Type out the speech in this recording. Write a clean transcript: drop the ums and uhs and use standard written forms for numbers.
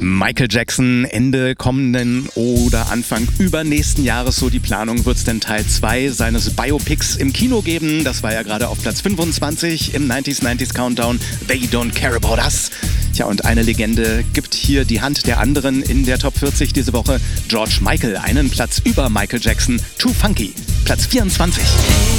Michael Jackson Ende kommenden oder Anfang übernächsten Jahres, so die Planung, wird es denn Teil 2 seines Biopics im Kino geben. Das war ja gerade auf Platz 25 im 90s Countdown. They Don't Care About Us. Tja, und eine Legende gibt hier die Hand der anderen in der Top 40 diese Woche. George Michael, einen Platz über Michael Jackson. Too Funky, Platz 24.